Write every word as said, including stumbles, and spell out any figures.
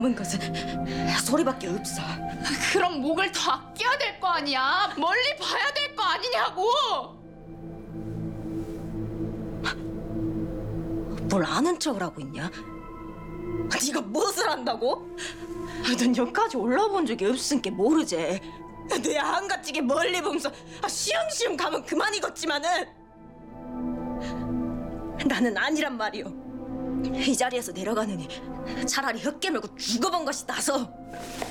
은 것은 소리밖에 없어. 그럼 목을 더 아껴야 될 거 아니야. 멀리 봐야 될 거 아니냐고. 뭘 아는 척을 하고 있냐? 네가 무엇을 안다고? 넌 여기까지 올라본 적이 없으니까 모르지. 내 한가지게 멀리 보면서 아, 시험시험 가면 그만이겠지만은 나는 아니란 말이오. 이 자리에서 내려가느니 차라리 헛개 물고 죽어본 것이 나서.